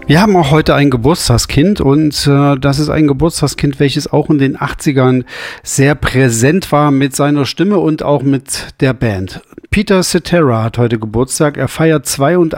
Wir haben auch heute ein Geburtstagskind und das ist ein Geburtstagskind, welches auch in den 80ern sehr präsent war mit seiner Stimme und auch mit der Band. Peter Cetera hat heute Geburtstag. Er feiert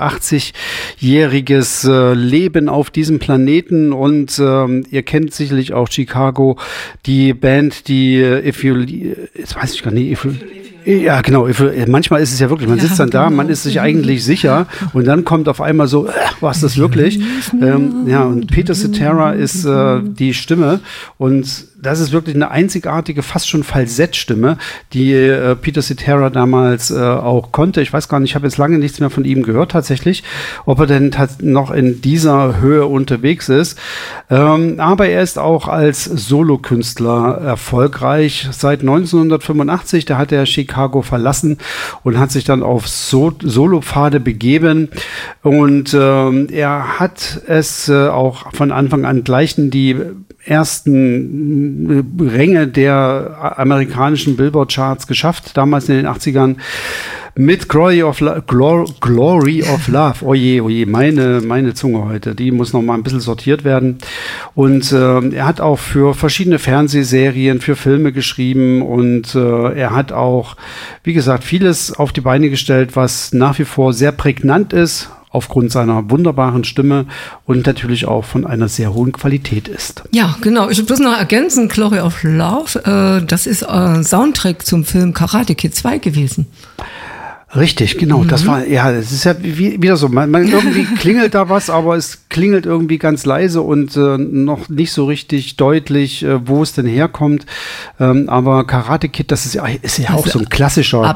82-jähriges Leben auf diesem Planeten und ihr kennt sicherlich auch Chicago, die Band, die jetzt weiß ich gar nicht, ja, genau. Manchmal ist es ja wirklich, man sitzt dann da, man ist sich eigentlich sicher und dann kommt auf einmal so, was ist das wirklich? Ja, und Peter Cetera ist die Stimme und das ist wirklich eine einzigartige, fast schon Falsettstimme, die Peter Cetera damals auch konnte. Ich weiß gar nicht, ich habe jetzt lange nichts mehr von ihm gehört tatsächlich, ob er denn noch in dieser Höhe unterwegs ist. Aber er ist auch als Solokünstler erfolgreich. Seit 1985, da hat er Chicago verlassen und hat sich dann auf Solopfade begeben. Und er hat es auch von Anfang an gleich in die ersten Ränge der amerikanischen Billboard-Charts geschafft, damals in den 80ern. Mit Glory of Love. Oje, meine Zunge heute. Die muss noch mal ein bisschen sortiert werden. Und er hat auch für verschiedene Fernsehserien, für Filme geschrieben und er hat auch, wie gesagt, vieles auf die Beine gestellt, was nach wie vor sehr prägnant ist, aufgrund seiner wunderbaren Stimme und natürlich auch von einer sehr hohen Qualität ist. Ja, genau. Ich will bloß noch ergänzen, Glory of Love, das ist Soundtrack zum Film Karate Kid 2 gewesen. Richtig, genau. Das war, ja, es ist ja wieder so, man irgendwie klingelt da was, aber es klingelt irgendwie ganz leise und noch nicht so richtig deutlich, wo es denn herkommt. Aber Karate Kid, das ist ja auch so ein klassischer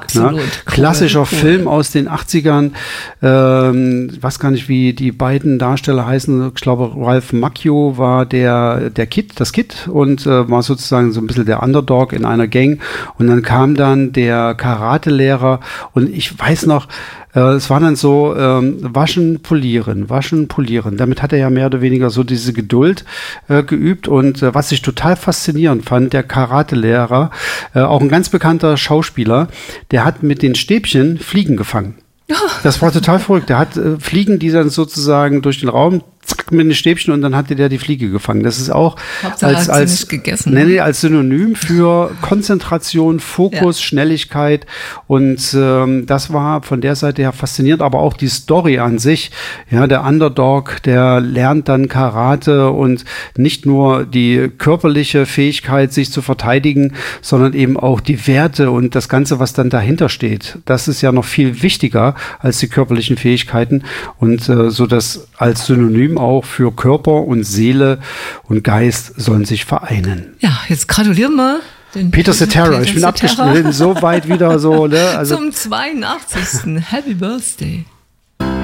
Film aus den 80ern. Ich weiß gar nicht, wie die beiden Darsteller heißen. Ich glaube, Ralph Macchio war das Kid und war sozusagen so ein bisschen der Underdog in einer Gang. Und dann kam dann der Karatelehrer und ich weiß noch, es war dann so waschen, polieren. Damit hat er ja mehr oder weniger so diese Geduld geübt und was ich total faszinierend fand, der Karatelehrer, auch ein ganz bekannter Schauspieler, der hat mit den Stäbchen Fliegen gefangen. Das war total verrückt. Der hat Fliegen, die dann sozusagen durch den Raum zack, mit den Stäbchen und dann hatte der die Fliege gefangen. Das ist auch als Synonym für Konzentration, Fokus, Schnelligkeit und das war von der Seite her faszinierend, aber auch die Story an sich. Ja, der Underdog, der lernt dann Karate und nicht nur die körperliche Fähigkeit, sich zu verteidigen, sondern eben auch die Werte und das Ganze, was dann dahinter steht. Das ist ja noch viel wichtiger als die körperlichen Fähigkeiten und so das als Synonym auch für Körper und Seele und Geist sollen sich vereinen. Ja, jetzt gratulieren wir den Peter Cetera. Ich bin abgeschnitten, so weit wieder so. Ne? Also, zum 82. Happy Birthday.